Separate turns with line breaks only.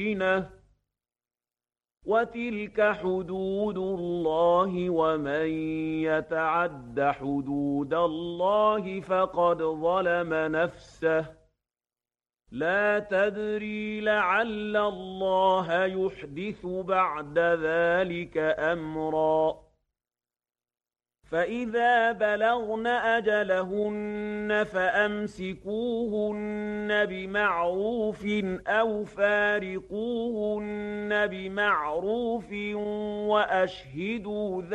وتلك حدود الله ومن يتعد حدود الله فقد ظلم نفسه لا تدري لعل الله يحدث بعد ذلك أمرا فإذا بلغن أجلهن فأمسكوهن بمعروف أو فارقوهن بمعروف وأشهدوا